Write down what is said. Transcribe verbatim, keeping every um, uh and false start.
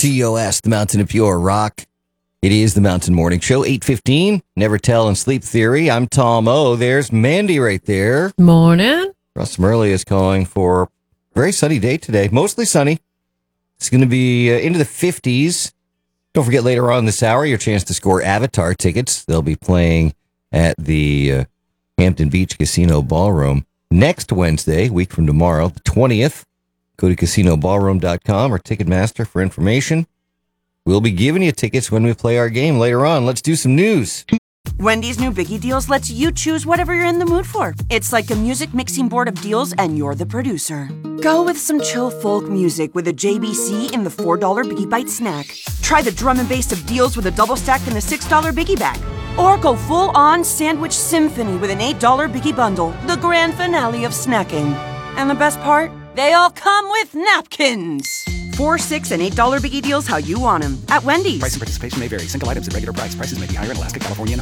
T O S, the Mountain of Pure Rock. It is the Mountain Morning Show, eight fifteen, Never Tell and Sleep Theory. I'm Tom O. There's Mandy right there. Morning. Russ Murley is calling for a very sunny day today. Mostly sunny. It's going to be uh, into the fifties. Don't forget later on this hour, your chance to score Avatar tickets. They'll be playing at the uh, Hampton Beach Casino Ballroom next Wednesday, week from tomorrow, the twentieth. Go to casino ballroom dot com or Ticketmaster for information. We'll be giving you tickets when we play our game later on. Let's do some news. Wendy's new Biggie Deals lets you choose whatever you're in the mood for. It's like a music mixing board of deals, and you're the producer. Go with some chill folk music with a J B C in the four dollar Biggie Bite snack. Try the drum and bass of deals with a double stack in the six dollar Biggie Bag. Or go full-on sandwich symphony with an eight dollar Biggie Bundle, the grand finale of snacking. And the best part? They all come with napkins. Four, six, and eight dollar Biggie Deals how you want them. At Wendy's. Price and participation may vary. Single items at regular price. Prices may be higher in Alaska, California, and